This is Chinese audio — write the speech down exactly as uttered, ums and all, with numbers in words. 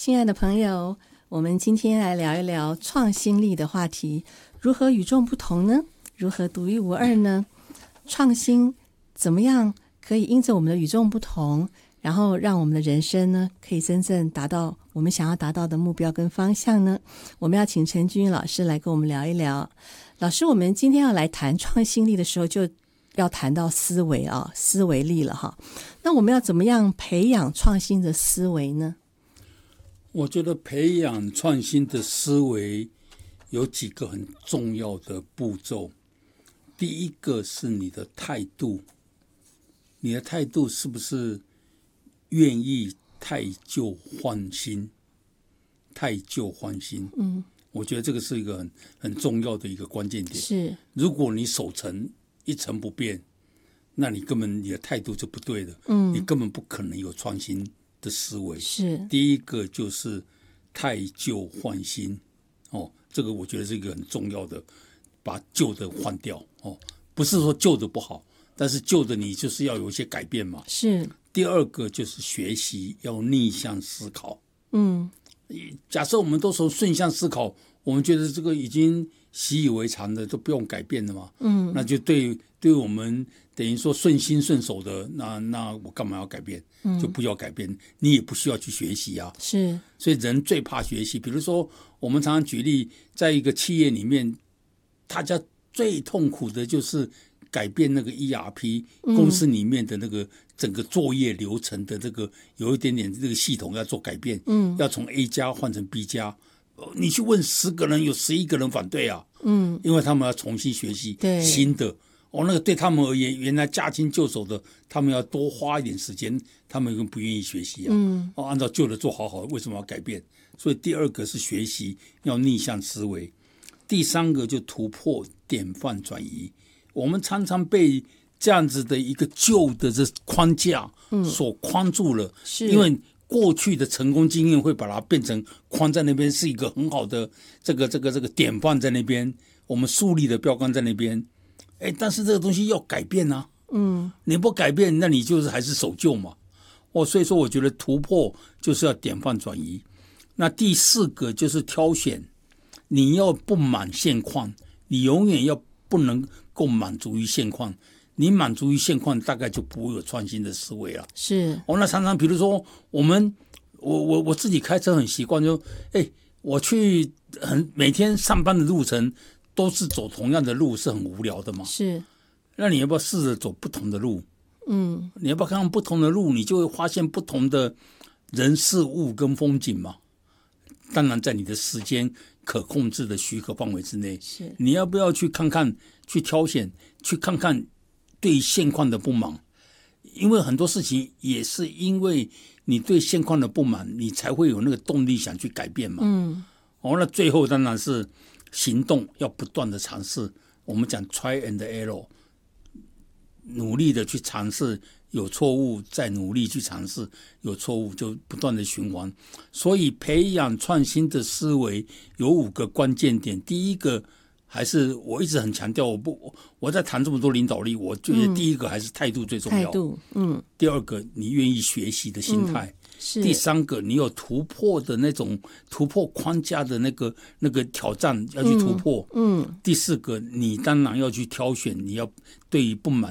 亲爱的朋友，我们今天来聊一聊创新力的话题，如何与众不同呢？如何独一无二呢？创新怎么样可以因着我们的与众不同，然后让我们的人生呢可以真正达到我们想要达到的目标跟方向呢？我们要请陈君老师来跟我们聊一聊。老师，我们今天要来谈创新力的时候，就要谈到思维啊，思维力了哈。那我们要怎么样培养创新的思维呢？ 我觉得培养创新的思维有几个很重要的步骤。第一个是你的态度，你的态度是不是愿意汰旧换新？汰旧换新，嗯，我觉得这个是一个很很重要的一个关键点。 是， 如果你守成一成不变，那你根本你的态度就不对了，嗯，你根本不可能有创新的思维。 是， 第一个就是汰旧换新，哦，这个我觉得是一个很重要的，把旧的换掉，哦，不是说旧的不好，但是旧的你就是要有一些改变嘛。 是。 第二个就是学习要逆向思考， 嗯， 假设我们都从顺向思考，我们觉得这个已经习以为常的，都不用改变了嘛，嗯，那就对对我们等于说顺心顺手的，那那我干嘛要改变？嗯，就不要改变，你也不需要去学习啊。 是，所以人最怕学习。比如说，我们常常举例，在一个企业里面，大家最痛苦的就是改变那个 E R P 公司里面的那个整个作业流程的这个有一点点这个系统要做改变，嗯，要从 A 加换成 B 加。你去问十个人，有十一个人反对啊，嗯，因为他们要重新学习新的，哦，那个对他们而言，原来驾轻就熟的，他们要多花一点时间，他们更不愿意学习啊，嗯，哦，按照旧的做好好，为什么要改变？所以第二个是学习要逆向思维，第三个就突破典范转移。我们常常被这样子的一个旧的这框架所框住了，嗯，因为过去的成功经验会把它变成框在那边，是一个很好的这个这个这个典范在那边，我们树立的标杆在那边。哎，但是这个东西要改变啊，嗯，你不改变，那你就是还是守旧嘛。哦，所以说我觉得突破就是要典范转移。那第四个就是挑选，你要不满现况，你永远要不能够满足于现况。你满足于现况，大概就不会有创新的思维了。 是哦，那常常比如说我们，我我我自己开车很习惯，就哎，我去很每天上班的路程都是走同样的路，是很无聊的嘛。 是， 那你要不要试着走不同的路？嗯，你要不要看看不同的路，你就会发现不同的人事物跟风景嘛。当然，在你的时间可控制的许可范围之内， 是你要不要去看看，去挑选，去看看。对现况的不满，因为很多事情也是因为你对现况的不满，你才会有那个动力想去改变嘛。嗯，哦，那最后当然是行动要不断的尝试。我们讲 try and error， 努力的去尝试，有错误再努力去尝试，有错误就不断的循环。所以培养创新的思维有五个关键点，第一个。还是我一直很强调，我不我在谈这么多领导力，我觉得第一个还是态度最重要。 态度，嗯。 第二个，你愿意学习的心态。 嗯，是。 第三个，你有突破的那种突破框架的那个那个挑战要去突破。嗯。嗯，第四个，你当然要去挑选，你要对于不满